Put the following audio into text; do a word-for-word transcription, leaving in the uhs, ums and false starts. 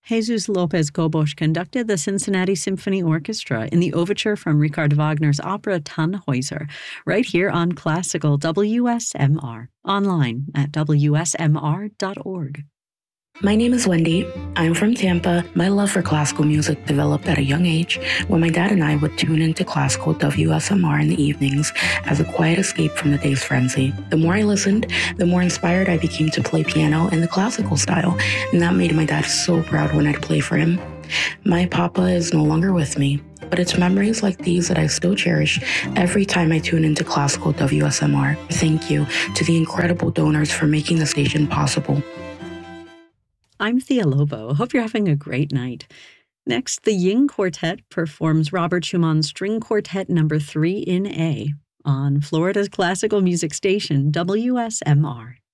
Jesus Lopez Cobos conducted the Cincinnati Symphony Orchestra in the overture from Richard Wagner's opera Tannhäuser, right here on Classical W S M R, online at W S M R dot org. My name is Wendy. I'm from Tampa. My love for classical music developed at a young age when my dad and I would tune into classical W S M R in the evenings as a quiet escape from the day's frenzy. The more I listened, the more inspired I became to play piano in the classical style, and that made my dad so proud when I'd play for him. My papa is no longer with me, but it's memories like these that I still cherish every time I tune into classical W S M R. Thank you to the incredible donors for making the station possible. I'm Thea Lobo. Hope you're having a great night. Next, the Ying Quartet performs Robert Schumann's String Quartet number three in A on Florida's classical music station, W S M R.